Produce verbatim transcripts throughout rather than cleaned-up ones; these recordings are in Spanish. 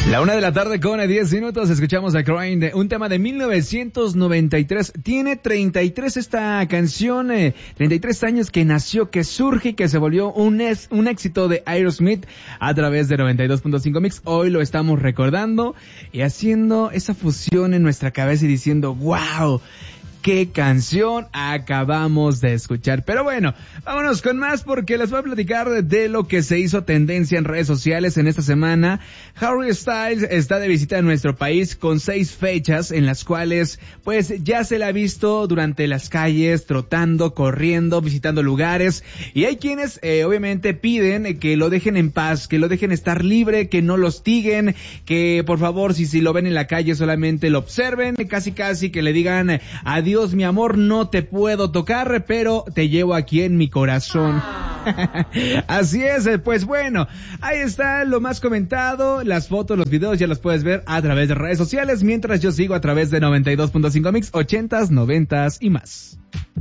La una de la tarde con diez minutos, escuchamos a Crying, un tema de mil novecientos noventa y tres. Tiene treinta y tres esta canción, eh, treinta y tres años que nació, que surge y que se volvió un, es, un éxito de Aerosmith a través de noventa y dos punto cinco Mix. Hoy lo estamos recordando y haciendo esa fusión en nuestra cabeza y diciendo, wow, qué canción acabamos de escuchar. Pero bueno, vámonos con más porque les voy a platicar de lo que se hizo tendencia en redes sociales en esta semana. Harry Styles está de visita en nuestro país con seis fechas en las cuales pues ya se la ha visto durante las calles, trotando, corriendo, visitando lugares. Y hay quienes eh, obviamente piden que lo dejen en paz, que lo dejen estar libre, que no lo hostiguen, que por favor si, si lo ven en la calle solamente lo observen, casi casi que le digan adiós. Dios, mi amor, no te puedo tocar, pero te llevo aquí en mi corazón. Así es, pues bueno, ahí está lo más comentado, las fotos, los videos ya los puedes ver a través de redes sociales, mientras yo sigo a través de noventa y dos punto cinco Mix, ochentas, noventas y más.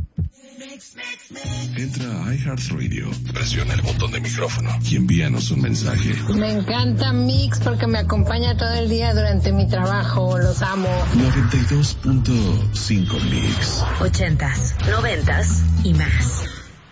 Entra a iHeartRadio, presiona el botón de micrófono y envíanos un mensaje. Me encanta Mix porque me acompaña todo el día durante mi trabajo, los amo. noventa y dos punto cinco Mix. Ochentas, noventas y más.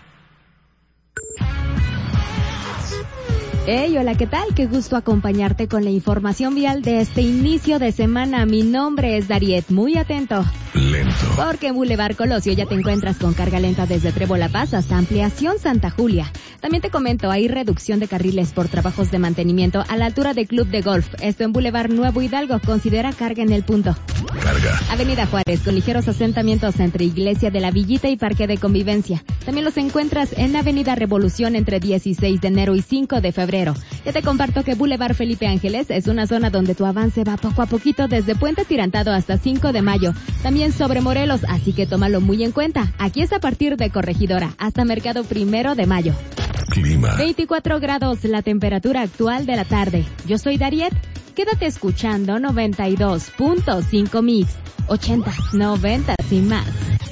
Hey, hola, ¿qué tal? Qué gusto acompañarte con la información vial de este inicio de semana. Mi nombre es Dariet, muy atento. Lento. Porque en Boulevard Colosio ya te encuentras con carga lenta desde Trébol La Paz hasta Ampliación Santa Julia. También te comento, hay reducción de carriles por trabajos de mantenimiento a la altura de Club de Golf. Esto en Boulevard Nuevo Hidalgo, considera carga en el punto. Carga. Avenida Juárez, con ligeros asentamientos entre Iglesia de la Villita y Parque de Convivencia. También los encuentras en Avenida Revolución entre dieciséis de enero y cinco de febrero. Ya te comparto que Boulevard Felipe Ángeles es una zona donde tu avance va poco a poquito desde Puente Tirantado hasta cinco de mayo. También sobre Morelos, así que tómalo muy en cuenta. Aquí es a partir de Corregidora hasta Mercado Primero de Mayo. Clima. veinticuatro grados la temperatura actual de la tarde. Yo soy Dariet. Quédate escuchando noventa y dos punto cinco Mix, ochentas, noventas y más.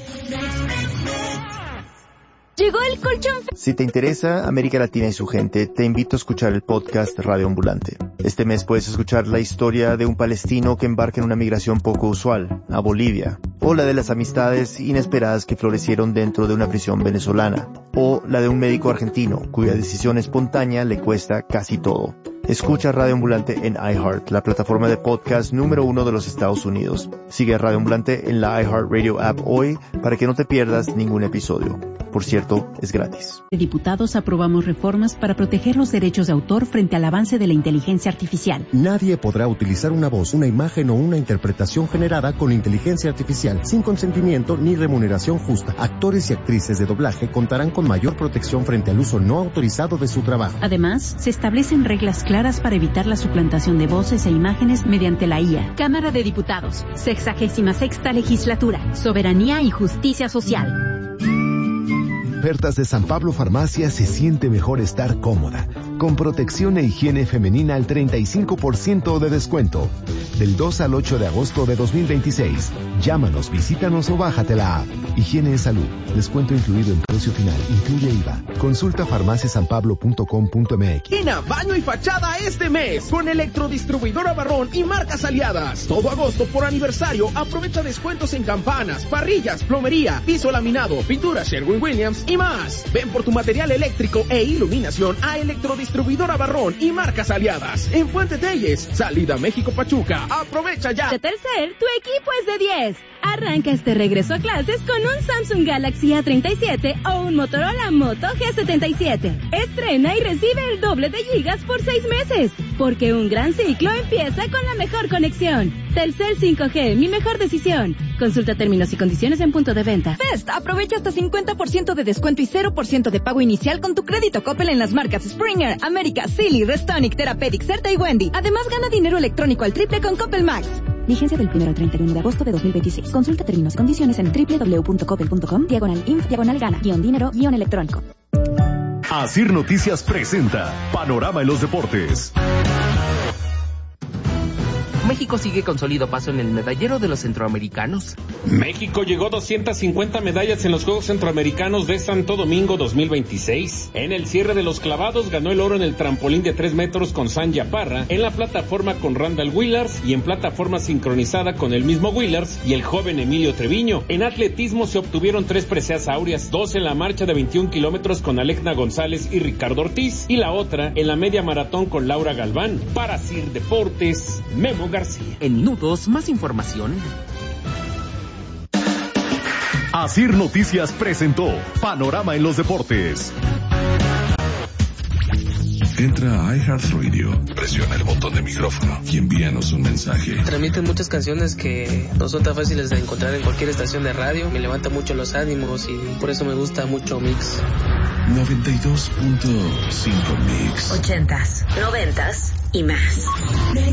Llegó el colchón. Si te interesa América Latina y su gente, te invito a escuchar el podcast Radio Ambulante. Este mes puedes escuchar la historia de un palestino que embarca en una migración poco usual, a Bolivia, o la de las amistades inesperadas que florecieron dentro de una prisión venezolana, o la de un médico argentino cuya decisión espontánea le cuesta casi todo. Escucha Radio Ambulante en iHeart, la plataforma de podcast número uno de los Estados Unidos. Sigue a Radio Ambulante en la iHeartRadio app hoy para que no te pierdas ningún episodio. Por cierto, es gratis. Diputados aprobamos reformas para proteger los derechos de autor frente al avance de la inteligencia artificial. Nadie podrá utilizar una voz, una imagen o una interpretación generada con inteligencia artificial sin consentimiento ni remuneración justa. Actores y actrices de doblaje contarán con mayor protección frente al uso no autorizado de su trabajo. Además, se establecen reglas claras para evitar la suplantación de voces e imágenes mediante la I A. Cámara de Diputados, sexagésima sexta legislatura, soberanía y justicia social. Ofertas de San Pablo Farmacia. Se siente mejor estar cómoda, con protección e higiene femenina al treinta y cinco por ciento de descuento. Del dos al ocho de agosto de dos mil veintiséis. Llámanos, visítanos o bájate la app. Higiene es salud. Descuento incluido en precio final. Incluye I V A. Consulta farmacia san pablo punto com punto m x. Llena baño y fachada este mes con Electrodistribuidora Barrón y marcas aliadas. Todo agosto por aniversario aprovecha descuentos en campanas, parrillas, plomería, piso laminado, pintura Sherwin-Williams y más. Ven por tu material eléctrico e iluminación a Electrodistribuidora Barrón y marcas aliadas. En Fuente Telles, salida México-Pachuca. ¡Aprovecha ya! De Telcel, tu equipo es de diez. Arranca este regreso a clases con un Samsung Galaxy A treinta y siete o un Motorola Moto G setenta y siete. Estrena y recibe el doble de gigas por seis meses. Porque un gran ciclo empieza con la mejor conexión. Telcel cinco G, mi mejor decisión. Consulta términos y condiciones en punto de venta. Fest, aprovecha hasta cincuenta por ciento de descuento y cero por ciento de pago inicial con tu crédito Coppel en las marcas Springer, América, Silly, Restonic, Therapeutic, Certa y Wendy. Además, gana dinero electrónico al triple con Coppel Max. Vigencia del primero al treinta y uno de agosto de dos mil veintiséis. Consulta términos y condiciones en doble u doble u doble u punto coppel punto com, diagonal inf, diagonal gana, guión dinero, guión electrónico. Asir Noticias presenta Panorama en los Deportes. México sigue con sólido paso en el medallero de los centroamericanos. México llegó a doscientas cincuenta medallas en los Juegos Centroamericanos de Santo Domingo dos mil veintiséis. En el cierre de los clavados ganó el oro en el trampolín de tres metros con Sanja Parra, en la plataforma con Randall Willars y en plataforma sincronizada con el mismo Willars y el joven Emilio Treviño. En atletismo se obtuvieron tres preseas áureas, dos en la marcha de veintiún kilómetros con Alecna González y Ricardo Ortiz, y la otra en la media maratón con Laura Galván. Para Sir Deportes, Memo García. En minutos, más información. Asir Noticias presentó Panorama en los Deportes. Entra a iHeartRadio, presiona el botón de micrófono y envíanos un mensaje. Transmiten muchas canciones que no son tan fáciles de encontrar en cualquier estación de radio. Me levanta mucho los ánimos y por eso me gusta mucho Mix. noventa y dos punto cinco Mix. Ochentas, noventas y más.